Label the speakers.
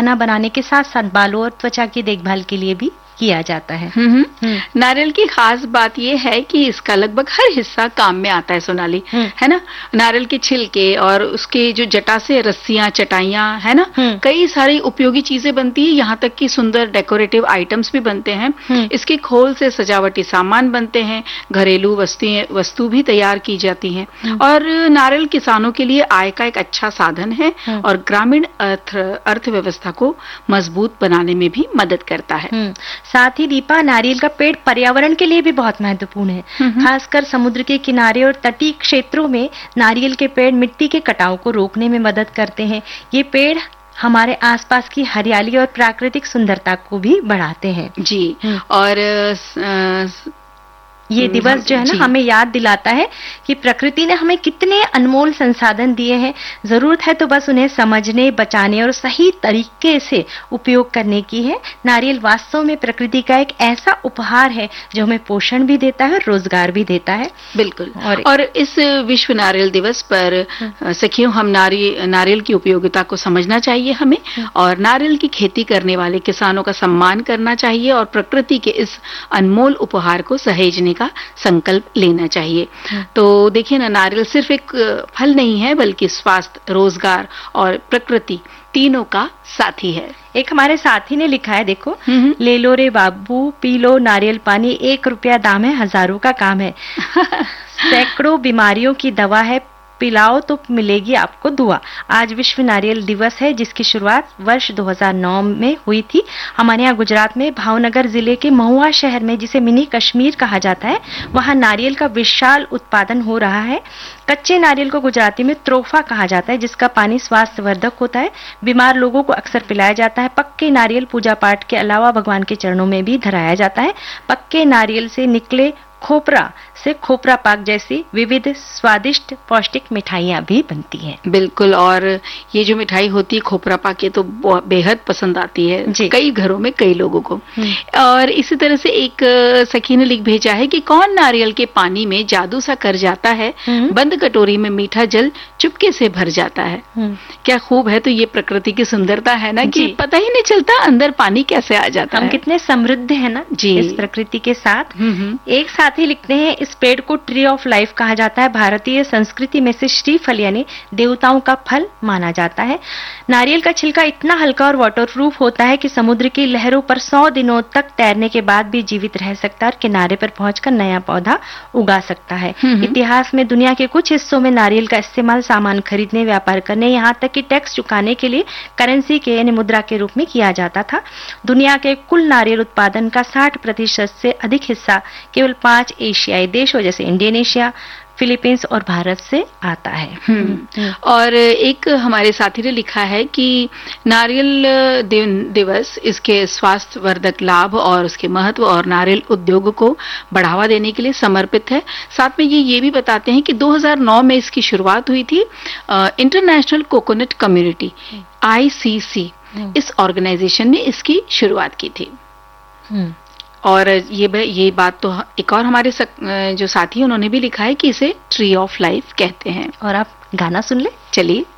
Speaker 1: खाना बनाने के साथ साथ बालों और त्वचा की देखभाल के लिए भी किया जाता है।
Speaker 2: नारियल की खास बात यह है कि इसका लगभग हर हिस्सा काम में आता है सोनाली, है ना। नारियल के छिलके और उसके जो जटा से रस्सियां, चटाइयां, है ना, कई सारी उपयोगी चीजें बनती है। यहाँ तक कि सुंदर डेकोरेटिव आइटम्स भी बनते हैं। इसके खोल से सजावटी सामान बनते हैं, घरेलू वस्तु भी तैयार की जाती हैं। और नारियल किसानों के लिए आय का एक अच्छा साधन है और ग्रामीण अर्थव्यवस्था को मजबूत बनाने में भी मदद करता है।
Speaker 1: साथ ही दीपा, नारियल का पेड़ पर्यावरण के लिए भी बहुत महत्वपूर्ण है। खासकर समुद्र के किनारे और तटीय क्षेत्रों में नारियल के पेड़ मिट्टी के कटाव को रोकने में मदद करते हैं। ये पेड़ हमारे आसपास की हरियाली और प्राकृतिक सुंदरता को भी बढ़ाते हैं।
Speaker 2: जी, और
Speaker 1: ये दिवस जो है ना हमें याद दिलाता है कि प्रकृति ने हमें कितने अनमोल संसाधन दिए हैं। जरूरत है तो बस उन्हें समझने, बचाने और सही तरीके से उपयोग करने की है। नारियल वास्तव में प्रकृति का एक ऐसा उपहार है जो हमें पोषण भी देता है और रोजगार भी देता है।
Speaker 2: बिल्कुल। और इस विश्व नारियल दिवस पर सखियों, हम नारियल की उपयोगिता को समझना चाहिए हमें, और नारियल की खेती करने वाले किसानों का सम्मान करना चाहिए और प्रकृति के इस अनमोल उपहार को सहेजने का संकल्प लेना चाहिए। तो देखिए ना, नारियल सिर्फ एक फल नहीं है बल्कि स्वास्थ्य, रोजगार और प्रकृति तीनों का साथी है।
Speaker 1: एक हमारे साथी ने लिखा है, देखो, ले लो रे बाबू पी लो नारियल पानी, 1 रुपया दाम है, हजारों का काम है। सैकड़ों बीमारियों की दवा है, पिलाओ तो मिलेगी आपको दुआ। आज विश्व नारियल दिवस है जिसकी शुरुआत वर्ष 2009 में हुई थी। हमारे यहाँ गुजरात में भावनगर जिले के महुआ शहर में, जिसे मिनी कश्मीर कहा जाता है, वहाँ नारियल का विशाल उत्पादन हो रहा है। कच्चे नारियल को गुजराती में त्रोफा कहा जाता है, जिसका पानी स्वास्थ्यवर्धक होता है। बीमार लोगों को अक्सर पिलाया जाता है। पक्के नारियल पूजा पाठ के अलावा भगवान के चरणों में भी धराया जाता है। पक्के नारियल से निकले खोपरा से खोपरा पाक जैसी विविध स्वादिष्ट पौष्टिक मिठाइयां भी बनती हैं।
Speaker 2: बिल्कुल, और ये जो मिठाई होती है खोपरा पाक, ये तो बेहद पसंद आती है कई घरों में, कई लोगों को। और इसी तरह से एक सखी ने लिख भेजा है कि कौन नारियल के पानी में जादू सा कर जाता है, बंद कटोरी में मीठा जल चुपके से भर जाता है। क्या खूब है। तो ये प्रकृति की सुंदरता है ना, कि पता ही नहीं चलता अंदर पानी कैसे आ जाता है।
Speaker 1: हम कितने समृद्ध है ना जी इस प्रकृति के साथ। एक साथी लिखते हैं, इस पेड़ को ट्री ऑफ लाइफ कहा जाता है। भारतीय संस्कृति में से श्रीफल यानी देवताओं का फल माना जाता है। नारियल का छिलका इतना हल्का और वाटरप्रूफ होता है कि समुद्र की लहरों पर 100 दिनों तक तैरने के बाद भी जीवित रह सकता है और किनारे पर पहुंचकर नया पौधा उगा सकता है। इतिहास में दुनिया के कुछ हिस्सों में नारियल का इस्तेमाल सामान खरीदने, व्यापार करने, यहाँ तक कि टैक्स चुकाने के लिए करेंसी के यानी मुद्रा के रूप में किया जाता था। दुनिया के कुल नारियल उत्पादन का 60% से अधिक हिस्सा केवल 5 एशियाई देशों जैसे इंडोनेशिया, फिलीपींस और भारत से आता है।
Speaker 2: और एक हमारे साथी ने लिखा है कि नारियल दिवस इसके स्वास्थ्यवर्धक लाभ और उसके महत्व और नारियल उद्योग को बढ़ावा देने के लिए समर्पित है। साथ में ये भी बताते हैं कि 2009 में इसकी शुरुआत हुई थी। इंटरनेशनल कोकोनट कम्युनिटी ICC, इस ऑर्गेनाइजेशन ने इसकी शुरुआत की थी। और ये बात तो एक और हमारे जो साथी हैं उन्होंने भी लिखा है कि इसे ट्री ऑफ लाइफ कहते हैं।
Speaker 1: और आप गाना सुन ले,
Speaker 2: चलिए।